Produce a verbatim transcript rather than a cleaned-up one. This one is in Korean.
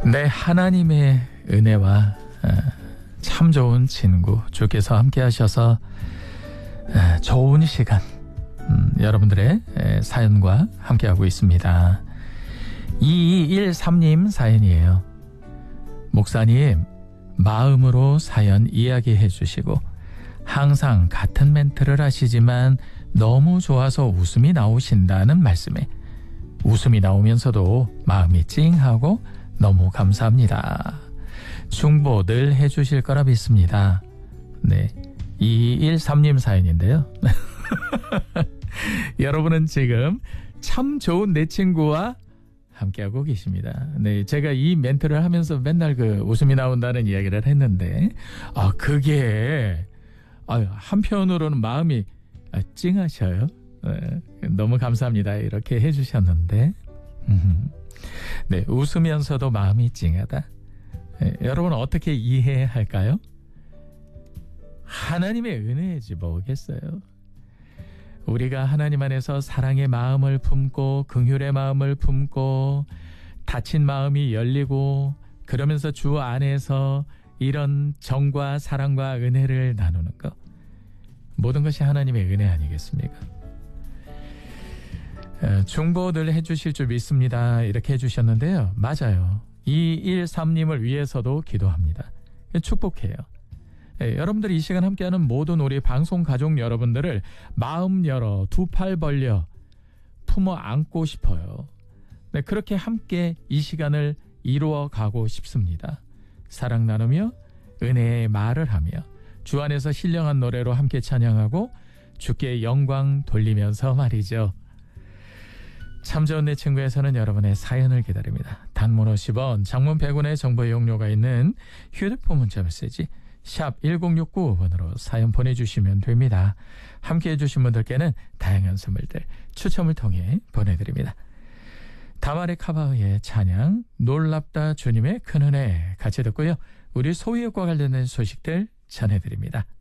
내 하나님의 은혜와 참 좋은 친구 주께서 함께 하셔서 좋은 시간 음, 여러분들의 사연과 함께하고 있습니다. 이이일삼 님 사연이에요. 목사님, 마음으로 사연 이야기해 주시고 항상 같은 멘트를 하시지만 너무 좋아서 웃음이 나오신다는 말씀에 웃음이 나오면서도 마음이 찡하고 너무 감사합니다. 충보 늘 해주실 거라 믿습니다. 네, 이이일삼 님 사연인데요. 여러분은 지금 참 좋은 내 친구와 함께하고 계십니다. 네, 제가 이 멘트를 하면서 맨날 그 웃음이 나온다는 이야기를 했는데, 아, 그게, 아, 한편으로는 마음이 아, 찡하셔요. 네, 너무 감사합니다. 이렇게 해주셨는데, 음, 네, 웃으면서도 마음이 찡하다. 네, 여러분 어떻게 이해할까요? 하나님의 은혜지 뭐겠어요. 우리가 하나님 안에서 사랑의 마음을 품고 긍휼의 마음을 품고 닫힌 마음이 열리고 그러면서 주 안에서 이런 정과 사랑과 은혜를 나누는 것, 모든 것이 하나님의 은혜 아니겠습니까? 중보를 해주실 줄 믿습니다. 이렇게 해주셨는데요. 맞아요. 이이일삼 님을 위해서도 기도합니다. 축복해요. 네, 여러분들이 이 시간 함께하는 모든 우리 방송 가족 여러분들을 마음 열어 두 팔 벌려 품어 안고 싶어요. 네, 그렇게 함께 이 시간을 이루어 가고 싶습니다. 사랑 나누며 은혜의 말을 하며 주 안에서 신령한 노래로 함께 찬양하고 주께 영광 돌리면서 말이죠. 참 좋은 내 친구에서는 여러분의 사연을 기다립니다. 단문 오십 원, 장문 백 원의 정보 이용료가 있는 휴대폰 문자 메시지 샵 일공육구 번으로 사연 보내주시면 됩니다. 함께해 주신 분들께는 다양한 선물들 추첨을 통해 보내드립니다. 다말의 카바의 찬양 놀랍다 주님의 큰 은혜 같이 듣고요. 우리 소유역과 관련된 소식들 전해드립니다.